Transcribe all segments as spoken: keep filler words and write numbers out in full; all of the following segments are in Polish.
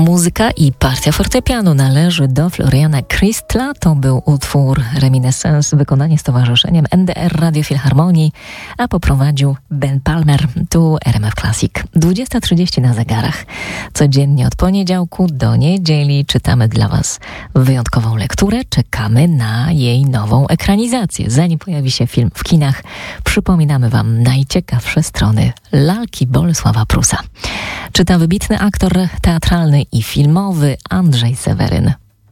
Muzyka i partia fortepianu należy do Floriana Kristla. To był utwór Reminiscence, wykonanie stowarzyszeniem N D R Radiofilharmonii, a poprowadził Ben Palmer. Tu R M F Classic. dwudziesta trzydzieści na zegarach. Codziennie od poniedziałku do niedzieli czytamy dla Was wyjątkową lekturę. Czekamy na jej nową ekranizację. Zanim pojawi się film w kinach, przypominamy Wam najciekawsze strony lalki Bolesława Prusa. Czyta wybitny aktor teatralny i filmowy Andrzej Seweryn.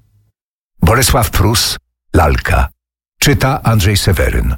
Bolesław Prus, lalka. Czyta Andrzej Seweryn.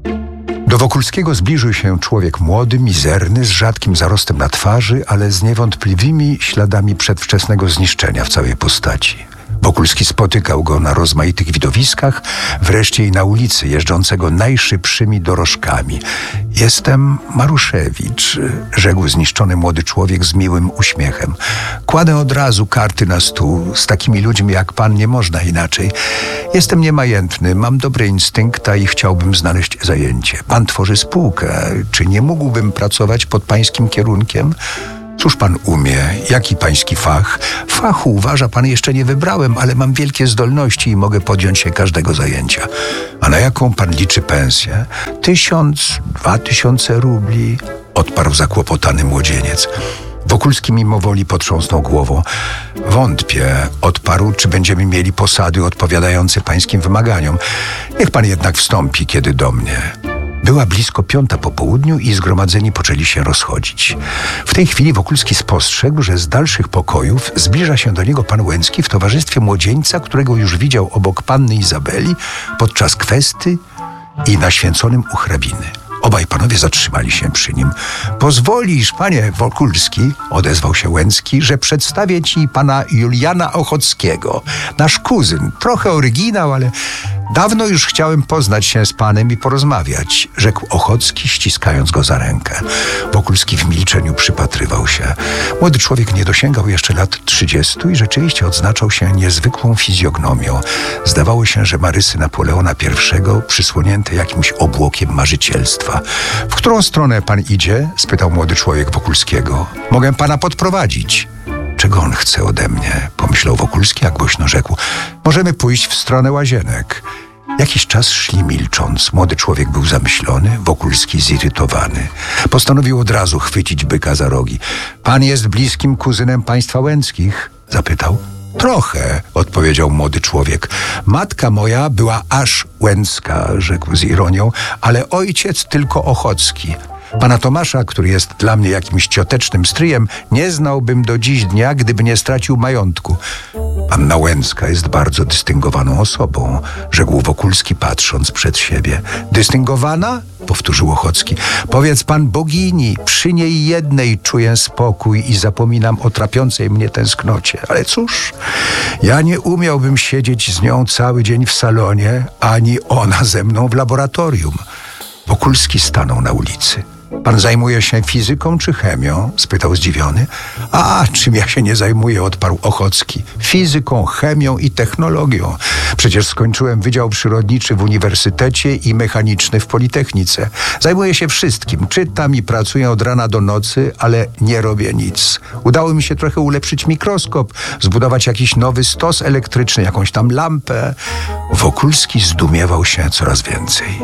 Do Wokulskiego zbliżył się człowiek młody, mizerny, z rzadkim zarostem na twarzy, ale z niewątpliwymi śladami przedwczesnego zniszczenia w całej postaci. Wokulski spotykał go na rozmaitych widowiskach, wreszcie i na ulicy, jeżdżącego najszybszymi dorożkami. Jestem Maruszewicz, rzekł zniszczony młody człowiek z miłym uśmiechem. Kładę od razu karty na stół. Z takimi ludźmi jak pan nie można inaczej. Jestem niemajętny, mam dobre instynkta i chciałbym znaleźć zajęcie. Pan tworzy spółkę. Czy nie mógłbym pracować pod pańskim kierunkiem? Cóż pan umie? Jaki pański fach? Fachu, uważa pan, jeszcze nie wybrałem, ale mam wielkie zdolności i mogę podjąć się każdego zajęcia. A na jaką pan liczy pensję? Tysiąc, dwa tysiące rubli, odparł zakłopotany młodzieniec. Wokulski mimowoli potrząsnął głową. Wątpię, odparł, czy będziemy mieli posady odpowiadające pańskim wymaganiom. Niech pan jednak wstąpi kiedy do mnie. Była blisko piąta po południu i zgromadzeni poczęli się rozchodzić. W tej chwili Wokulski spostrzegł, że z dalszych pokojów zbliża się do niego pan Łęcki w towarzystwie młodzieńca, którego już widział obok panny Izabeli podczas kwesty i na święconym u hrabiny. Obaj panowie zatrzymali się przy nim. Pozwolisz, panie Wokulski, odezwał się Łęcki, że przedstawię ci pana Juliana Ochockiego. Nasz kuzyn, trochę oryginał, ale dawno już chciałem poznać się z panem i porozmawiać, rzekł Ochocki, ściskając go za rękę. Wokulski w milczeniu przypatrywał się. Młody człowiek nie dosięgał jeszcze lat trzydziestu i rzeczywiście odznaczał się niezwykłą fizjognomią. Zdawało się, że ma rysy Napoleona pierwszego, przysłonięte jakimś obłokiem marzycielstwa. W którą stronę pan idzie? Spytał młody człowiek Wokulskiego. Mogę pana podprowadzić. Czego on chce ode mnie? Pomyślał Wokulski, a głośno rzekł. Możemy pójść w stronę łazienek. Jakiś czas szli milcząc. Młody człowiek był zamyślony, Wokulski zirytowany. Postanowił od razu chwycić byka za rogi. Pan jest bliskim kuzynem państwa Łęckich? Zapytał. Trochę, odpowiedział młody człowiek. Matka moja była aż Łęcka, rzekł z ironią, ale ojciec tylko Ochocki. Pana Tomasza, który jest dla mnie jakimś ciotecznym stryjem, nie znałbym do dziś dnia, gdyby nie stracił majątku. Panna Łęcka jest bardzo dystyngowaną osobą, rzekł Wokulski, patrząc przed siebie. Dystyngowana? Powtórzył Ochocki. Powiedz pan bogini, przy niej jednej czuję spokój i zapominam o trapiącej mnie tęsknocie. Ale cóż, ja nie umiałbym siedzieć z nią cały dzień w salonie, ani ona ze mną w laboratorium. Wokulski stanął na ulicy. Pan zajmuje się fizyką czy chemią? Spytał zdziwiony. A, czym ja się nie zajmuję, odparł Ochocki. Fizyką, chemią i technologią. Przecież skończyłem Wydział Przyrodniczy w Uniwersytecie i Mechaniczny w Politechnice. Zajmuję się wszystkim. Czytam i pracuję od rana do nocy, ale nie robię nic. Udało mi się trochę ulepszyć mikroskop, zbudować jakiś nowy stos elektryczny, jakąś tam lampę. Wokulski zdumiewał się coraz więcej.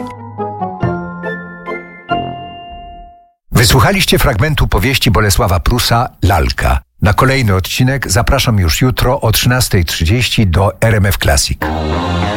Wysłuchaliście fragmentu powieści Bolesława Prusa Lalka. Na kolejny odcinek zapraszam już jutro o trzynasta trzydzieści do R M F Classic.